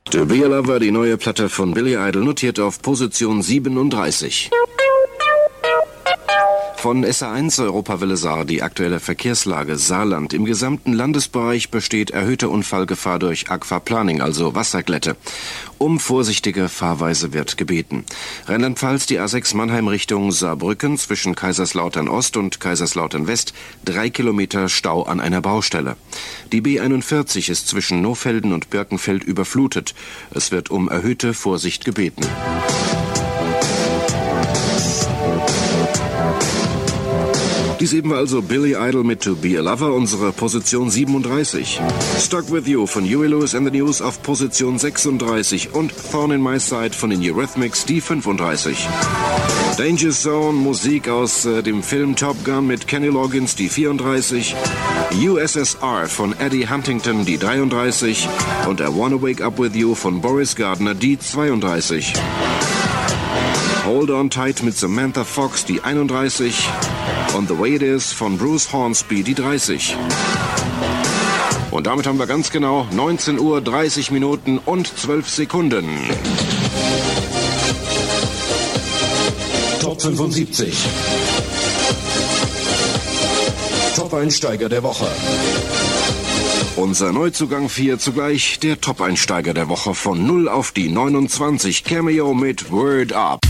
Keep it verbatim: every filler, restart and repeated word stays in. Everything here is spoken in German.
To Be a Lover, die neue Platte von Billy Idol, notiert auf Position siebenunddreißig. Von S A eins Europawelle Saar die aktuelle Verkehrslage Saarland. Im gesamten Landesbereich besteht erhöhte Unfallgefahr durch Aquaplaning, also Wasserglätte. Um vorsichtige Fahrweise wird gebeten. Rheinland-Pfalz, die A sechs Mannheim Richtung Saarbrücken zwischen Kaiserslautern Ost und Kaiserslautern West, drei Kilometer Stau an einer Baustelle. Die B einundvierzig ist zwischen Nohfelden und Birkenfeld überflutet. Es wird um erhöhte Vorsicht gebeten. Dies eben war also Billy Idol mit To Be a Lover, unsere Position siebenunddreißig. Stuck With You von Huey Lewis and the News auf Position sechsunddreißig und Thorn in My Side von den Eurythmics, die fünfunddreißig. Danger Zone, Musik aus äh, dem Film Top Gun mit Kenny Loggins, die vierunddreißig. U S S R von Eddie Huntington, die dreiunddreißig. Und I Wanna Wake Up With You von Boris Gardner, die zweiunddreißig. Hold On Tight mit Samantha Fox, die einunddreißig. Und The Way It Is von Bruce Hornsby, die dreißig. Und damit haben wir ganz genau neunzehn Uhr, dreißig Minuten und zwölf Sekunden. Top fünfundsiebzig. Top-Einsteiger der Woche. Unser Neuzugang vier zugleich der Top-Einsteiger der Woche von null auf die neunundzwanzig. Cameo mit Word Up.